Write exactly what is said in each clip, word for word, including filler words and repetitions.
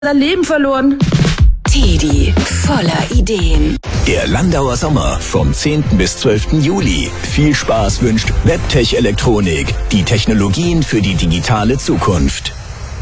sein Leben verloren. Teddy, voller Ideen. Der Landauer Sommer vom zehnten bis zwölften Juli. Viel Spaß wünscht Webtech Elektronik. Die Technologien für die digitale Zukunft.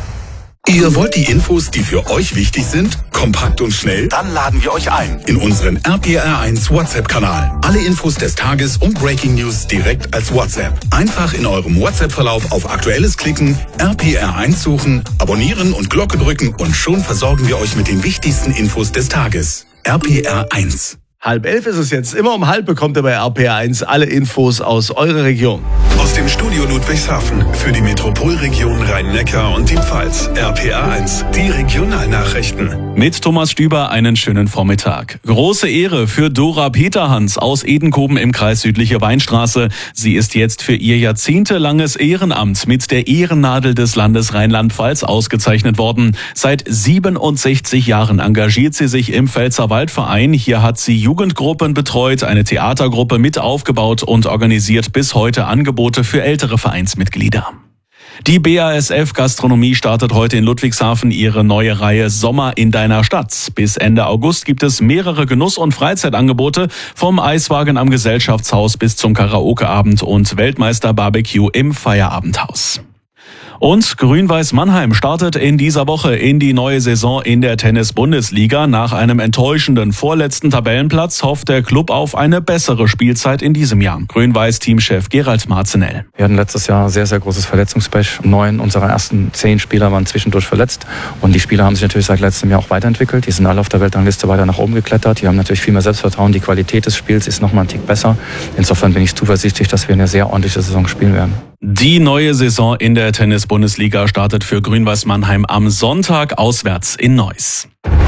Ihr wollt die Infos, die für euch wichtig sind, kompakt und schnell? Dann laden wir euch ein in unseren R P R eins WhatsApp-Kanal. Alle Infos des Tages und Breaking News direkt als WhatsApp. Einfach in eurem WhatsApp-Verlauf auf Aktuelles klicken, R P R eins suchen, abonnieren und Glocke drücken und schon versorgen wir euch mit den wichtigsten Infos des Tages. R P R eins. Halb elf ist es jetzt. Immer um halb bekommt ihr bei R P R eins alle Infos aus eurer Region. Aus dem Studio Ludwigshafen für die Metropolregion Rhein-Neckar und die Pfalz. R P R eins, die Regionalnachrichten. Mit Thomas Stüber einen schönen Vormittag. Große Ehre für Dora Peterhans aus Edenkoben im Kreis Südliche Weinstraße. Sie ist jetzt für ihr jahrzehntelanges Ehrenamt mit der Ehrennadel des Landes Rheinland-Pfalz ausgezeichnet worden. Seit siebenundsechzig Jahren engagiert sie sich im Pfälzerwaldverein. Hier hat sie Jugendgruppen betreut, eine Theatergruppe mit aufgebaut und organisiert bis heute Angebote für ältere Vereinsmitglieder. Die B A S F Gastronomie startet heute in Ludwigshafen ihre neue Reihe Sommer in deiner Stadt. Bis Ende August gibt es mehrere Genuss- und Freizeitangebote, vom Eiswagen am Gesellschaftshaus bis zum Karaokeabend und Weltmeister-Barbecue im Feierabendhaus. Und Grün-Weiß Mannheim startet in dieser Woche in die neue Saison in der Tennis-Bundesliga. Nach einem enttäuschenden vorletzten Tabellenplatz hofft der Club auf eine bessere Spielzeit in diesem Jahr. Grün-Weiß-Teamchef Gerald Marzenell. Wir hatten letztes Jahr sehr, sehr großes Verletzungspech. Neun unserer ersten zehn Spieler waren zwischendurch verletzt. Und die Spieler haben sich natürlich seit letztem Jahr auch weiterentwickelt. Die sind alle auf der Weltrangliste weiter nach oben geklettert. Die haben natürlich viel mehr Selbstvertrauen. Die Qualität des Spiels ist nochmal einen Tick besser. Insofern bin ich zuversichtlich, dass wir eine sehr ordentliche Saison spielen werden. Die neue Saison in der Tennis-Bundesliga startet für Grün-Weiß Mannheim am Sonntag auswärts in Neuss.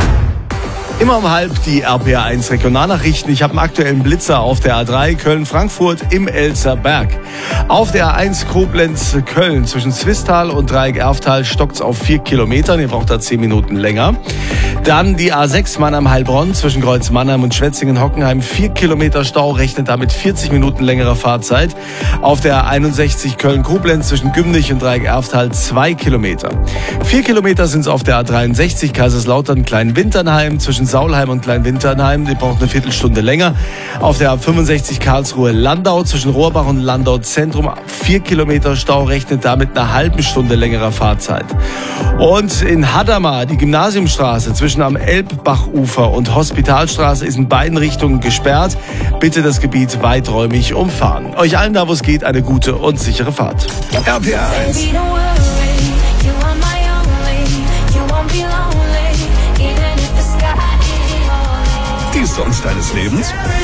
Immer um halb die R P R eins Regionalnachrichten. Ich habe einen aktuellen Blitzer auf der A drei Köln-Frankfurt im Elster Berg. Auf der A eins Koblenz-Köln zwischen Zwistal und Dreieck-Erftal stockt es auf vier Kilometern. Ihr braucht da zehn Minuten länger. Dann die A sechs Mannheim-Heilbronn zwischen Kreuz Mannheim und Schwetzingen-Hockenheim. Vier Kilometer Stau, rechnet damit vierzig Minuten längerer Fahrzeit. Auf der A einundsechzig Köln-Koblenz zwischen Gümnich und Dreieck-Erftal zwei Kilometer. Vier Kilometer sind es auf der A dreiundsechzig Kaiserslautern-Kleinwinternheim zwischen Saulheim und Kleinwinternheim, die braucht eine Viertelstunde länger. Auf der A fünfundsechzig Karlsruhe-Landau zwischen Rohrbach und Landau Zentrum vier Kilometer Stau, rechnet damit eine halbe Stunde längerer Fahrzeit. Und in Hadamar, die Gymnasiumstraße zwischen am Elbbachufer und Hospitalstraße ist in beiden Richtungen gesperrt. Bitte das Gebiet weiträumig umfahren. Euch allen da, wo es geht, eine gute und sichere Fahrt. R P R eins. Die Songs deines Lebens?